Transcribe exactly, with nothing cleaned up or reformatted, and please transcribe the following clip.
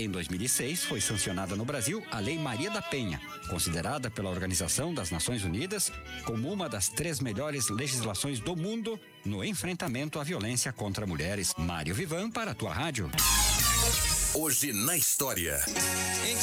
Em dois mil e seis, foi sancionada no Brasil a Lei Maria da Penha, considerada pela Organização das Nações Unidas como uma das três melhores legislações do mundo no enfrentamento à violência contra mulheres. Mário Vivan para a tua rádio. Hoje na história.